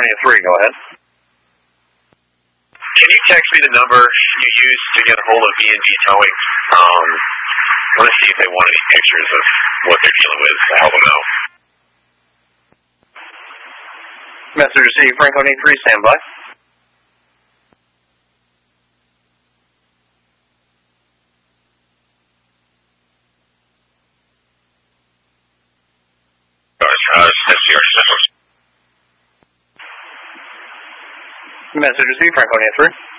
Franconia 3, go ahead. Can you text me the number you used to get a hold of E&G Towing? I want to see if they want any pictures of what they're dealing with to help them out. Message received, Franconia 3, stand by. Message received, Franconia 3.